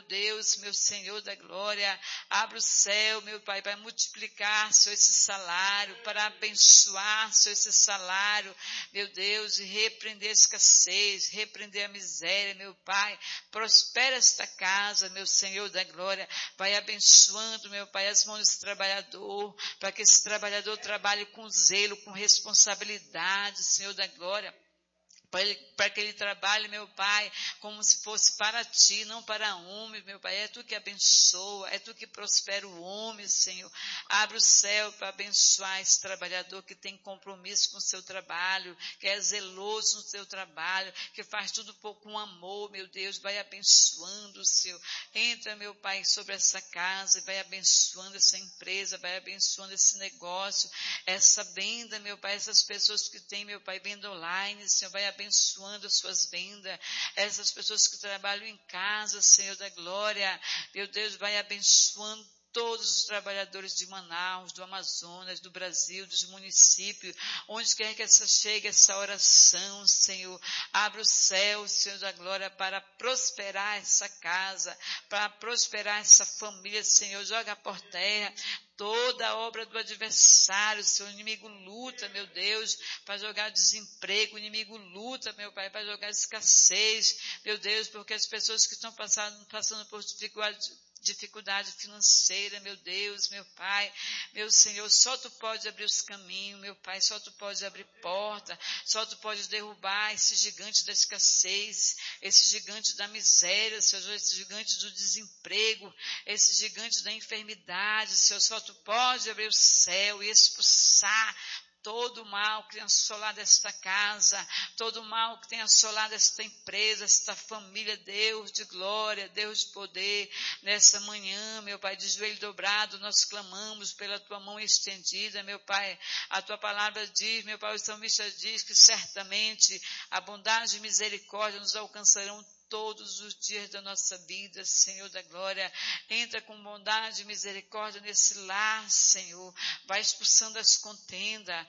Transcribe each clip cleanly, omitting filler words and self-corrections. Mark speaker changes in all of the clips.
Speaker 1: Deus, meu Senhor da glória, abre o céu, meu Pai, para multiplicar, Senhor, esse salário, para abençoar, Senhor, esse salário, meu Deus, e repreender a escassez, repreender a miséria, meu Pai, prospera esta casa, meu Senhor da glória, vai abençoando, meu Pai, as mãos desse trabalhador, para que esse trabalhador trabalhe com zelo, com responsabilidade, Senhor da glória, para que ele trabalhe, meu Pai, como se fosse para ti, não para homem, meu Pai. É tu que abençoa, é tu que prospera o homem, Senhor. Abre o céu para abençoar esse trabalhador que tem compromisso com o seu trabalho, que é zeloso no seu trabalho, que faz tudo com amor, meu Deus. Vai abençoando, Senhor. Entra, meu Pai, sobre essa casa e vai abençoando essa empresa, vai abençoando esse negócio, essa venda, meu Pai, essas pessoas que têm, meu Pai, venda online, Senhor, vai abençoando as suas vendas, essas pessoas que trabalham em casa, Senhor da glória, meu Deus, vai abençoando todos os trabalhadores de Manaus, do Amazonas, do Brasil, dos municípios, onde quer que chegue essa oração, Senhor, abre o céu, Senhor da glória, para prosperar essa casa, para prosperar essa família, Senhor, joga por terra toda a obra do adversário, Senhor. O inimigo luta, meu Deus, para jogar desemprego, o inimigo luta, meu Pai, para jogar escassez, meu Deus, porque as pessoas que estão passando por dificuldade financeira, meu Deus, meu Pai, meu Senhor, só Tu pode abrir os caminhos, meu Pai, só Tu pode abrir porta, só Tu pode derrubar esse gigante da escassez, esse gigante da miséria, Senhor, esse gigante do desemprego, esse gigante da enfermidade, Senhor, só Tu pode abrir o céu e expulsar todo o mal que tem assolado esta casa, todo o mal que tem assolado esta empresa, esta família, Deus de glória, Deus de poder, nessa manhã, meu Pai, de joelho dobrado, nós clamamos pela Tua mão estendida, meu Pai, a Tua palavra diz, meu Pai, o salmista diz que certamente a bondade e misericórdia nos alcançarão todos os dias da nossa vida, Senhor da glória, entra com bondade e misericórdia nesse lar, Senhor, vai expulsando as contendas,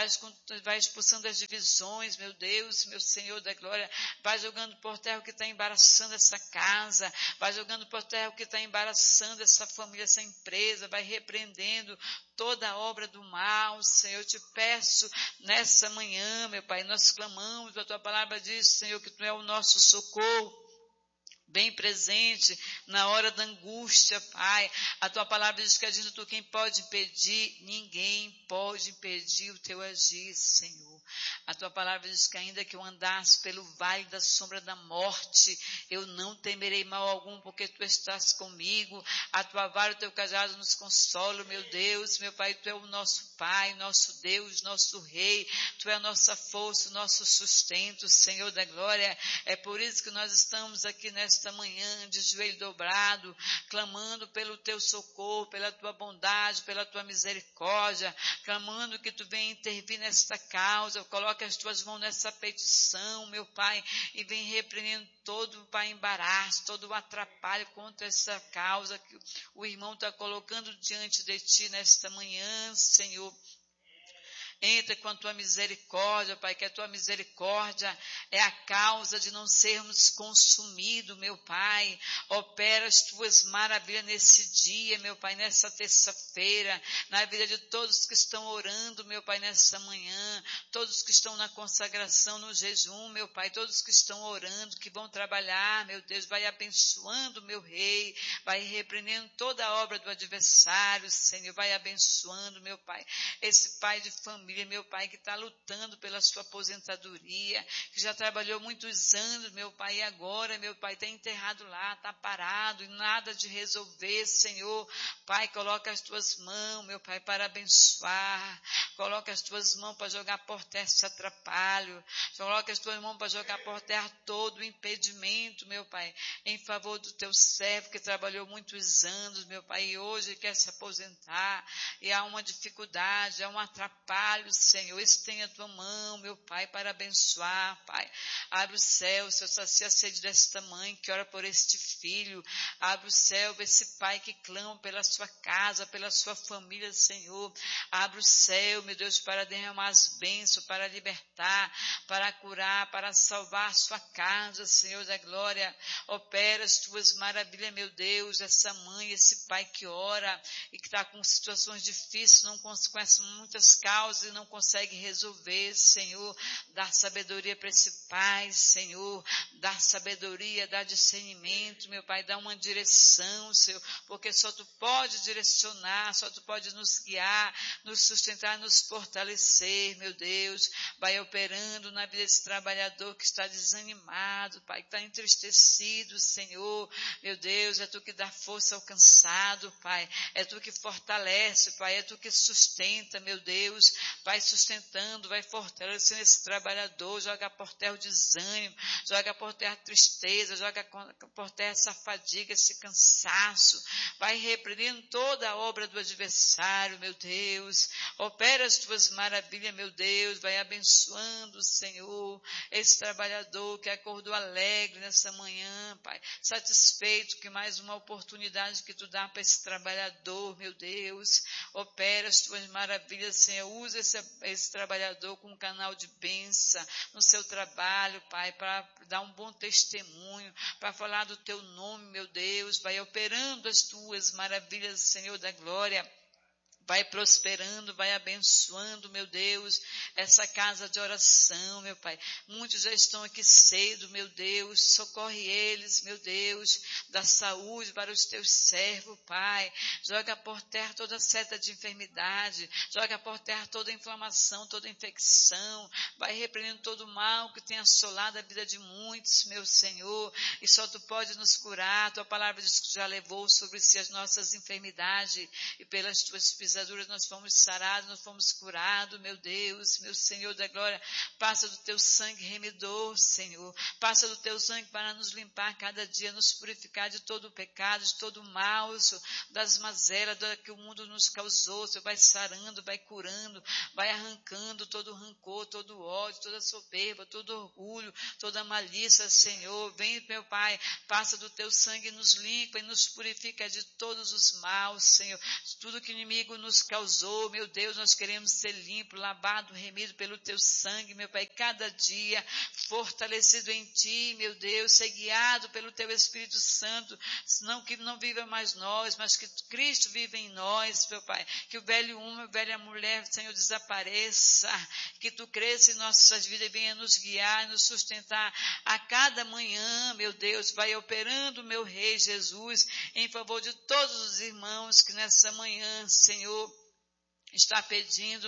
Speaker 1: vai expulsando as divisões, meu Deus, meu Senhor da glória, vai jogando por terra o que está embaraçando essa casa, vai jogando por terra o que está embaraçando essa família, essa empresa, vai repreendendo toda a obra do mal, Senhor, eu te peço nessa manhã, meu Pai, nós clamamos, a Tua palavra diz, Senhor, que Tu é o nosso socorro, bem presente na hora da angústia, Pai. A Tua palavra diz que agindo Tu, quem pode impedir? Ninguém pode impedir o Teu agir, Senhor. A Tua palavra diz que ainda que eu andasse pelo vale da sombra da morte, eu não temerei mal algum, porque Tu estás comigo. A Tua vara e o Teu cajado nos consolam, meu Deus, meu Pai. Tu é o nosso Pai, nosso Deus, nosso Rei. Tu é a nossa força, o nosso sustento, Senhor da glória. É por isso que nós estamos aqui nesta manhã, de joelho dobrado, clamando pelo Teu socorro, pela Tua bondade, pela Tua misericórdia, clamando que Tu venha intervir nesta causa, coloque as Tuas mãos nessa petição, meu Pai, e vem repreendendo todo, Pai, embaraço, todo o atrapalho contra essa causa que o irmão está colocando diante de Ti nesta manhã, Senhor. Entra com a Tua misericórdia, Pai, que a Tua misericórdia é a causa de não sermos consumidos, meu Pai. Opera as Tuas maravilhas nesse dia, meu Pai, nessa terça-feira, na vida de todos que estão orando, meu Pai, nessa manhã, todos que estão na consagração, no jejum, meu Pai, todos que estão orando, que vão trabalhar, meu Deus, vai abençoando, meu Rei, vai repreendendo toda a obra do adversário, Senhor, vai abençoando, meu Pai, esse pai de família, meu Pai, que está lutando pela sua aposentadoria, que já trabalhou muitos anos, meu Pai, e agora, meu Pai, está enterrado lá, está parado, e nada de resolver, Senhor. Pai, coloca as Tuas mãos, meu Pai, para abençoar, coloca as Tuas mãos para jogar por terra esse atrapalho, coloca as Tuas mãos para jogar por terra todo o impedimento, meu Pai, em favor do Teu servo, que trabalhou muitos anos, meu Pai, e hoje quer se aposentar, e há uma dificuldade, há um atrapalho, Senhor, estenda a Tua mão, meu Pai, para abençoar, Pai. Abre o céu, Senhor, sacia a sede desta mãe que ora por este filho. Abre o céu, esse pai que clama pela sua casa, pela sua família, Senhor. Abre o céu, meu Deus, para derramar as bênçãos, para libertar, para curar, para salvar a sua casa, Senhor da glória. Opera as tuas maravilhas, meu Deus, essa mãe, esse pai que ora e que está com situações difíceis, não conhece muitas causas e não consegue resolver, Senhor. Dá sabedoria para esse pai, Senhor. Dá sabedoria, dá discernimento, meu Pai, dá uma direção, Senhor, porque só Tu pode direcionar, só Tu pode nos guiar, nos sustentar, nos fortalecer, meu Deus. Vai operando na vida desse trabalhador que está desanimado, Pai, que está entristecido, Senhor. Meu Deus, é Tu que dá força ao cansado, Pai. É Tu que fortalece, Pai. É Tu que sustenta, meu Deus. Vai sustentando, vai fortalecendo esse trabalhador. Joga por terra o desânimo, joga por terra a tristeza, joga por terra essa fadiga, esse cansaço. Vai repreendendo toda a obra do adversário, meu Deus. Opera as Tuas maravilhas, meu Deus. Vai abençoando, Senhor, esse trabalhador que acordou alegre nessa manhã, Pai. Satisfeito que mais uma oportunidade que Tu dá para esse trabalhador, meu Deus. Opera as Tuas maravilhas, Senhor. Usa esse trabalhador como canal de bênção no seu trabalho, Pai, para dar um bom testemunho, para falar do Teu nome, meu Deus. Vai operando as Tuas maravilhas, Senhor da glória. Vai prosperando, vai abençoando, meu Deus, essa casa de oração, meu Pai. Muitos já estão aqui cedo, meu Deus. Socorre eles, meu Deus. Dá saúde para os Teus servos, Pai. Joga por terra toda seta de enfermidade. Joga por terra toda inflamação, toda infecção. Vai repreendendo todo o mal que tem assolado a vida de muitos, meu Senhor. E só Tu pode nos curar. Tua palavra diz que já levou sobre si as nossas enfermidades. E pelas Tuas pisaduras nós fomos sarados, nós fomos curados, meu Deus, meu Senhor da glória. Passa do Teu sangue remidor, Senhor. Passa do Teu sangue para nos limpar cada dia, nos purificar de todo o pecado, de todo o mal, Senhor, das mazelas que o mundo nos causou, Senhor. Vai sarando, vai curando, vai arrancando todo o rancor, todo o ódio, toda a soberba, todo o orgulho, toda a malícia, Senhor. Vem, meu Pai, passa do Teu sangue e nos limpa e nos purifica de todos os maus, Senhor. Tudo que o inimigo nos causou, meu Deus, nós queremos ser limpo, lavado, remido pelo Teu sangue, meu Pai, cada dia fortalecido em Ti, meu Deus, ser guiado pelo Teu Espírito Santo, não que não viva mais nós, mas que Cristo vive em nós, meu Pai, que o velho homem, a velha mulher, Senhor, desapareça, que Tu cresça em nossas vidas e venha nos guiar, nos sustentar a cada manhã, meu Deus. Vai operando, meu Rei Jesus, em favor de todos os irmãos que nessa manhã, Senhor, está pedindo,